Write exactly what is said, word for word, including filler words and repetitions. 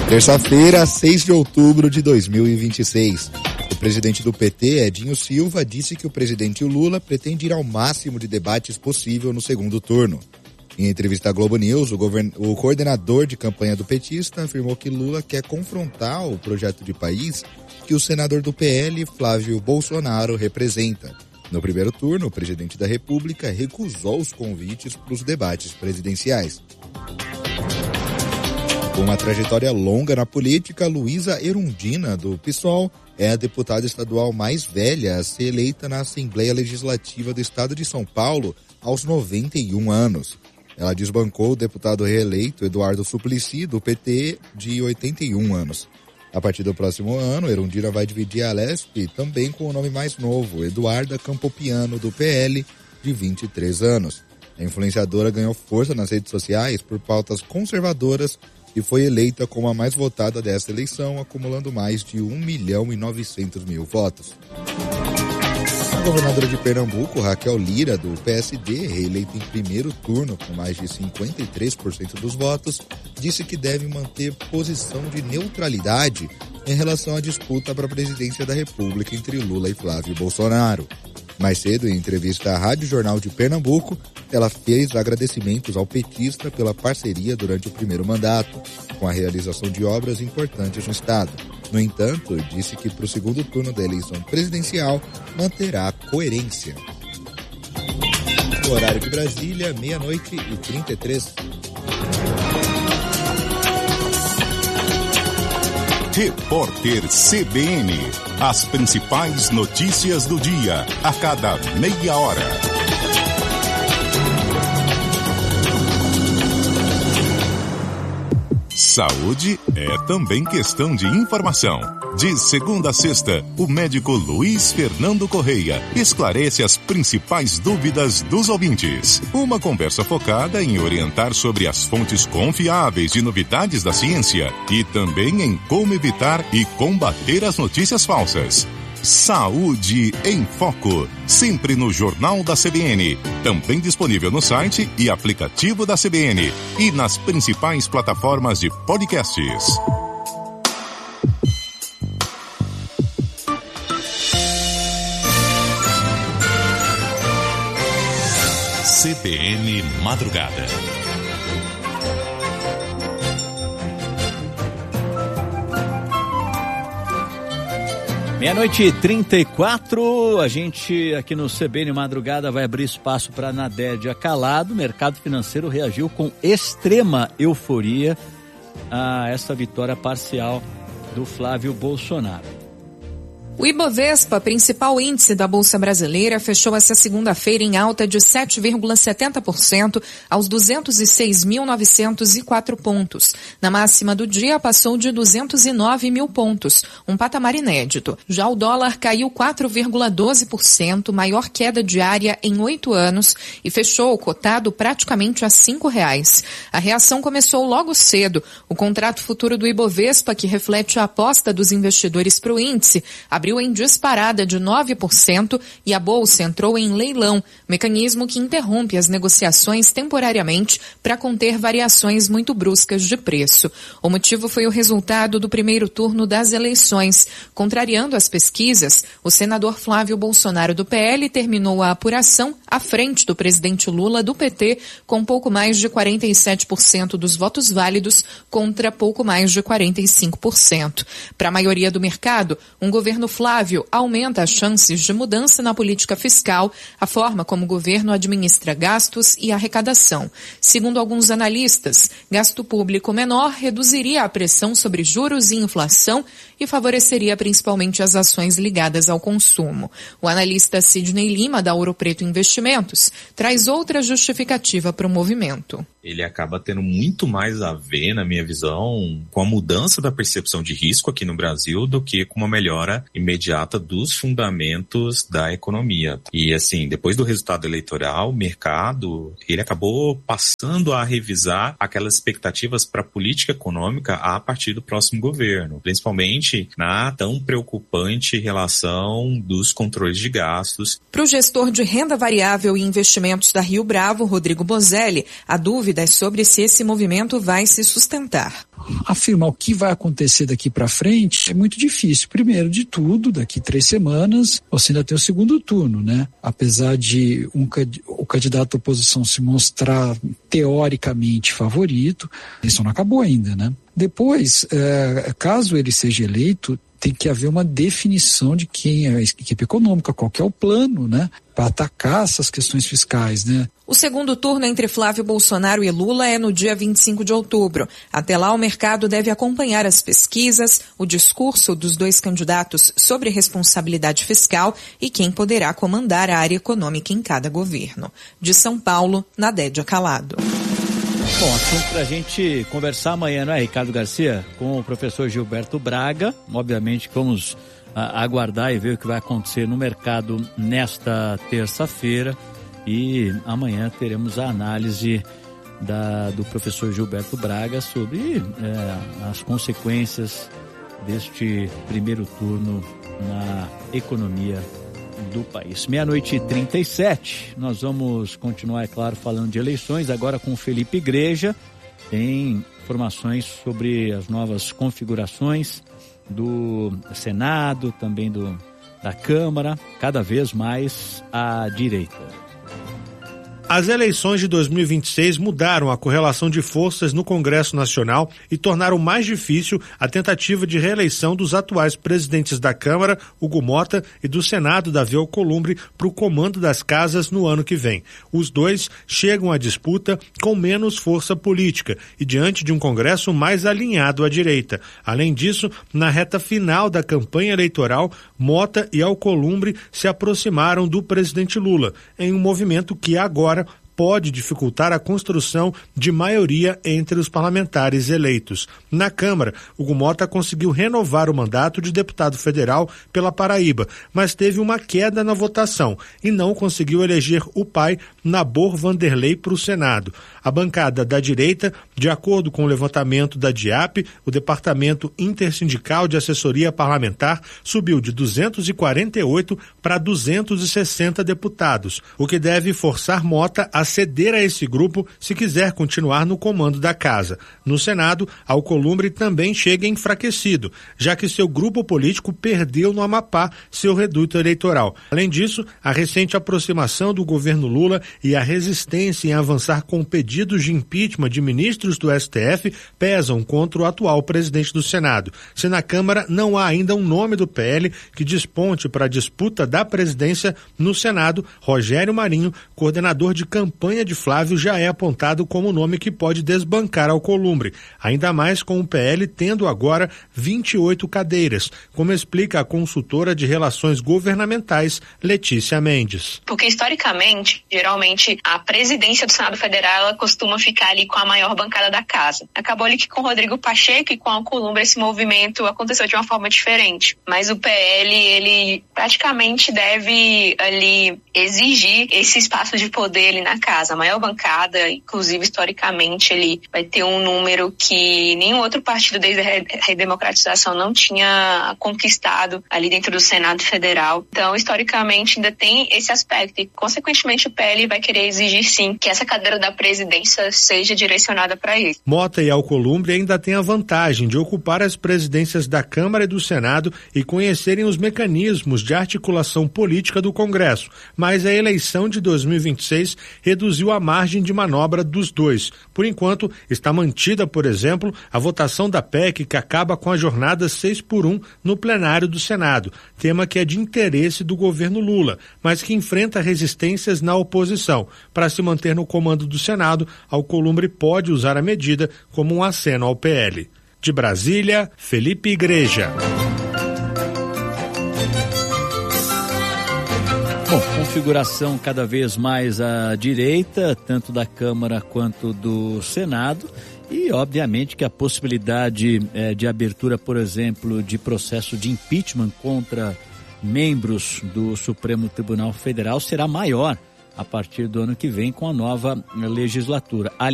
Terça-feira, seis de outubro de dois mil e vinte e seis. O presidente do P T, Edinho Silva, disse que o presidente Lula pretende ir ao máximo de debates possível no segundo turno. Em entrevista à Globo News, o, govern... o coordenador de campanha do petista afirmou que Lula quer confrontar o projeto de país que o senador do P L, Flávio Bolsonaro, representa. No primeiro turno, o presidente da República recusou os convites para os debates presidenciais. Com uma trajetória longa na política, Luísa Erundina, do PSOL, é a deputada estadual mais velha a ser eleita na Assembleia Legislativa do Estado de São Paulo aos noventa e um anos. Ela desbancou o deputado reeleito Eduardo Suplicy, do P T, de oitenta e um anos. A partir do próximo ano, Erundina vai dividir a Alesp também com o nome mais novo, Eduarda Campopiano, do P L, de vinte e três anos. A influenciadora ganhou força nas redes sociais por pautas conservadoras e foi eleita como a mais votada desta eleição, acumulando mais de um milhão e novecentos mil votos. A governadora de Pernambuco, Raquel Lira, do P S D, reeleita em primeiro turno com mais de cinquenta e três por cento dos votos, disse que deve manter posição de neutralidade em relação à disputa para a presidência da República entre Lula e Flávio Bolsonaro. Mais cedo, em entrevista à Rádio Jornal de Pernambuco, ela fez agradecimentos ao petista pela parceria durante o primeiro mandato, com a realização de obras importantes no estado. No entanto, disse que para o segundo turno da eleição presidencial manterá coerência. No horário de Brasília, meia-noite e trinta e três. Repórter C B N. As principais notícias do dia, a cada meia hora. Saúde é também questão de informação. De segunda a sexta, o médico Luiz Fernando Correia esclarece as principais dúvidas dos ouvintes. Uma conversa focada em orientar sobre as fontes confiáveis de novidades da ciência e também em como evitar e combater as notícias falsas. Saúde em Foco, sempre no Jornal da C B N, também disponível no site e aplicativo da C B N e nas principais plataformas de podcasts. C B N Madrugada. Meia-noite e trinta e quatro, a gente aqui no C B N Madrugada vai abrir espaço para Nadédia Calado. O mercado financeiro reagiu com extrema euforia a essa vitória parcial do Flávio Bolsonaro. O Ibovespa, principal índice da Bolsa Brasileira, fechou essa segunda-feira em alta de sete vírgula setenta por cento aos duzentos e seis mil novecentos e quatro pontos. Na máxima do dia, passou de duzentos e nove mil pontos, um patamar inédito. Já o dólar caiu quatro vírgula doze por cento, maior queda diária em oito anos, e fechou cotado praticamente a cinco reais. A reação começou logo cedo. O contrato futuro do Ibovespa, que reflete a aposta dos investidores para o índice, abriu em disparada de nove por cento e a bolsa entrou em leilão, mecanismo que interrompe as negociações temporariamente para conter variações muito bruscas de preço. O motivo foi o resultado do primeiro turno das eleições. Contrariando as pesquisas, o senador Flávio Bolsonaro do P L terminou a apuração à frente do presidente Lula do P T com pouco mais de quarenta e sete por cento dos votos válidos contra pouco mais de quarenta e cinco por cento. Para a maioria do mercado, um governo Flávio aumenta as chances de mudança na política fiscal, a forma como o governo administra gastos e arrecadação. Segundo alguns analistas, gasto público menor reduziria a pressão sobre juros e inflação e favoreceria principalmente as ações ligadas ao consumo. O analista Sidney Lima, da Ouro Preto Investimentos, traz outra justificativa para o movimento. Ele acaba tendo muito mais a ver, na minha visão, com a mudança da percepção de risco aqui no Brasil do que com uma melhora imediata dos fundamentos da economia. E assim, depois do resultado eleitoral, o mercado, ele acabou passando a revisar aquelas expectativas para a política econômica a partir do próximo governo, principalmente na tão preocupante relação dos controles de gastos. Para o gestor de renda variável e investimentos da Rio Bravo, Rodrigo Bozelli, a dúvida é sobre se esse movimento vai se sustentar. afirmar o que vai acontecer daqui para frente é muito difícil. Primeiro de tudo, daqui três semanas, você ainda tem o segundo turno, né? Apesar de um, o candidato à oposição se mostrar teoricamente favorito, isso não acabou ainda, né? Depois, é, caso ele seja eleito, tem que haver uma definição de quem é a equipe econômica, qual que é o plano, né, para atacar essas questões fiscais, né. O segundo turno entre Flávio Bolsonaro e Lula é no dia vinte e cinco de outubro. Até lá, o mercado deve acompanhar as pesquisas, o discurso dos dois candidatos sobre responsabilidade fiscal e quem poderá comandar a área econômica em cada governo. De São Paulo, Nadédia Calado. Bom, assunto para a gente conversar amanhã, não é, Ricardo Garcia? Com o professor Gilberto Braga. Obviamente vamos a, aguardar e ver o que vai acontecer no mercado nesta terça-feira. E amanhã teremos a análise da, do professor Gilberto Braga sobre é, as consequências deste primeiro turno na economia do país. Meia-noite e trinta e sete, nós vamos continuar, é claro, falando de eleições, agora com o Felipe Igreja. Tem informações sobre as novas configurações do Senado, também do, da Câmara, cada vez mais à direita. As eleições de dois mil e vinte e seis mudaram a correlação de forças no Congresso Nacional e tornaram mais difícil a tentativa de reeleição dos atuais presidentes da Câmara, Hugo Mota, e do Senado, Davi Alcolumbre, para o comando das casas no ano que vem. Os dois chegam à disputa com menos força política e diante de um Congresso mais alinhado à direita. Além disso, na reta final da campanha eleitoral, Mota e Alcolumbre se aproximaram do presidente Lula, em um movimento que agora pode dificultar a construção de maioria entre os parlamentares eleitos. Na Câmara, Hugo Mota conseguiu renovar o mandato de deputado federal pela Paraíba, mas teve uma queda na votação e não conseguiu eleger o pai, Nabor Vanderlei, para o Senado. A bancada da direita, de acordo com o levantamento da DIAP, o Departamento Intersindical de Assessoria Parlamentar, subiu de duzentos e quarenta e oito para duzentos e sessenta deputados, o que deve forçar Mota a ceder a esse grupo se quiser continuar no comando da casa. No Senado, Alcolumbre também chega enfraquecido, já que seu grupo político perdeu no Amapá seu reduto eleitoral. Além disso, a recente aproximação do governo Lula e a resistência em avançar com pedidos de impeachment de ministros do S T F pesam contra o atual presidente do Senado. Se na Câmara não há ainda um nome do P L que desponte para a disputa da presidência, no Senado, Rogério Marinho, coordenador de campanha campanha de Flávio, já é apontado como nome que pode desbancar Alcolumbre, ainda mais com o P L tendo agora vinte e oito cadeiras, como explica a consultora de relações governamentais Letícia Mendes. Porque historicamente, geralmente, a presidência do Senado Federal ela costuma ficar ali com a maior bancada da casa. Acabou ali que com Rodrigo Pacheco e com Alcolumbre esse movimento aconteceu de uma forma diferente, mas o P L, ele praticamente deve ali exigir esse espaço de poder ali na casa. A maior bancada, inclusive historicamente, ele vai ter um número que nenhum outro partido desde a redemocratização não tinha conquistado ali dentro do Senado Federal. Então, historicamente, ainda tem esse aspecto e, consequentemente, o P L vai querer exigir, sim, que essa cadeira da presidência seja direcionada para ele. Mota e Alcolumbre ainda têm a vantagem de ocupar as presidências da Câmara e do Senado e conhecerem os mecanismos de articulação política do Congresso, mas a eleição de dois mil e vinte e seis reduziu a margem de manobra dos dois. Por enquanto, está mantida, por exemplo, a votação da P E C que acaba com a jornada seis por um no plenário do Senado, tema que é de interesse do governo Lula, mas que enfrenta resistências na oposição. Para se manter no comando do Senado, Alcolumbre pode usar a medida como um aceno ao P L. De Brasília, Felipe Igreja. Bom, configuração cada vez mais à direita, tanto da Câmara quanto do Senado, e obviamente que a possibilidade é, de abertura, por exemplo, de processo de impeachment contra membros do Supremo Tribunal Federal será maior a partir do ano que vem com a nova legislatura.